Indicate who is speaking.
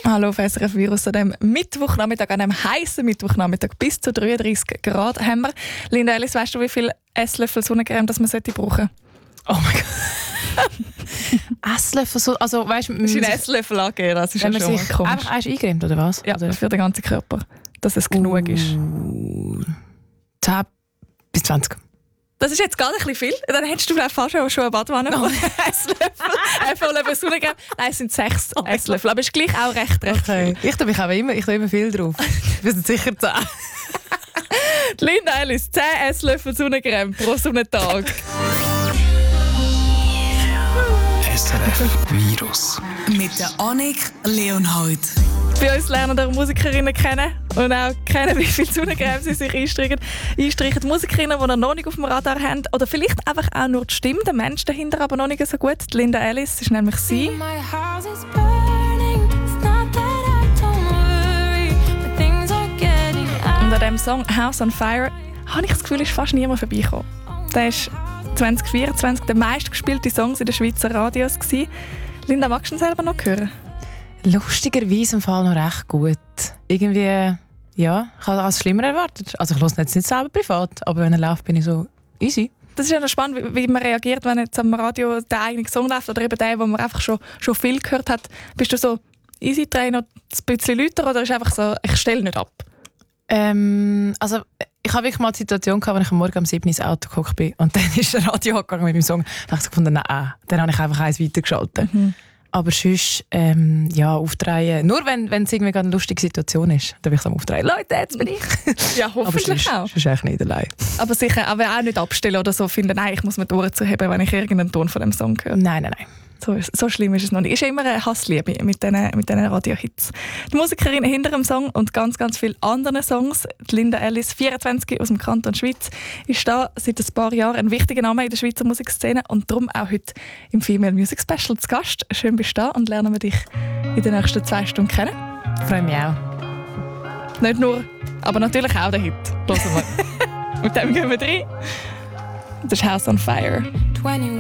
Speaker 1: Hallo auf SRF Virus an diesem Mittwochnachmittag, an einem heißen Mittwochnachmittag. Bis zu 33 Grad haben wir. Linda Ellis, weißt du, wie viel Esslöffel Sonnencreme das man brauchen sollte?
Speaker 2: Oh mein Gott. Esslöffel, also weißt du...
Speaker 1: Das ist ein Esslöffel angeben, das ist ja schon
Speaker 2: sich
Speaker 1: komisch.
Speaker 2: Einfach eingecremt, oder was?
Speaker 1: Ja,
Speaker 2: oder?
Speaker 1: für den ganzen Körper. Dass es genug ist.
Speaker 2: 10 bis 20.
Speaker 1: Das ist jetzt gar nicht viel. Dann hättest du vielleicht fast schon eine Badwanne voll Esslöffel. Voll Sonnencreme. Nein, es sind 6 Esslöffel. Aber es ist gleich auch recht
Speaker 2: Okay.
Speaker 1: viel.
Speaker 2: Ich tue immer viel drauf. Wir sind sicher 10.
Speaker 1: Linda Ellis, 10 Esslöffel Sonnencreme pro Sonnentag.
Speaker 3: SRF Virus.
Speaker 4: Mit der Annik Leonhold.
Speaker 1: Bei uns lernen wir Musikerinnen kennen und auch kennen, wie viel Sonnencreme sie sich einstreichen. Musikerinnen, die noch nicht auf dem Radar haben. Oder vielleicht einfach auch nur die Stimme, der Mensch dahinter, aber noch nicht so gut. Die Linda Ellis ist nämlich sie. Und an diesem Song «House on Fire» habe ich das Gefühl, ist fast niemand vorbeigekommen. Der ist 2024 der meistgespielte Song in den Schweizer Radios gewesen. Linda, magst du ihn selber noch hören?
Speaker 2: Lustigerweise im Fall noch recht gut. Irgendwie, ja, ich habe alles Schlimmer erwartet. Also ich höre ihn jetzt nicht selber privat, aber wenn er läuft, bin ich so easy.
Speaker 1: Das ist ja noch spannend, wie man reagiert, wenn jetzt am Radio der eigene Song läuft oder eben der, wo man einfach schon viel gehört hat. Bist du so easy dran noch ein bisschen lauter oder ist einfach so, ich stelle nicht ab?
Speaker 2: Also ich habe wirklich mal die Situation gehabt, als ich am Morgen um 7 Uhr ins Auto gekommen bin und dann ist der Radio angegangen mit dem Song. Dann habe ich gefunden, nein, dann habe ich einfach eins weitergeschaltet. Aber sonst, ja, aufdrehen. Nur wenn es irgendwie eine lustige Situation ist, dann bin ich so am Aufdrehen. Leute, jetzt bin ich.
Speaker 1: Ja, hoffentlich
Speaker 2: aber
Speaker 1: auch.
Speaker 2: sonst eigentlich nicht allein.
Speaker 1: Aber sicher, aber auch nicht abstellen oder so finden, nein, ich muss mir die Ohren zuheben, wenn ich irgendeinen Ton von dem Song höre.
Speaker 2: Nein.
Speaker 1: So schlimm ist es noch nicht. Es ist immer eine Hassliebe mit diesen Radio-Hits. Die Musikerin hinter dem Song und ganz, ganz viele andere Songs, die Linda Ellis, 24 aus dem Kanton Schweiz, ist da seit ein paar Jahren ein wichtiger Name in der Schweizer Musikszene und darum auch heute im Female Music Special zu Gast. Schön bist du da und lernen wir dich in den nächsten 2 Stunden kennen.
Speaker 2: Freue mich auch.
Speaker 1: Nicht nur, aber natürlich auch der Hit. Hören wir. Mit dem gehen wir rein. Das ist «House on Fire».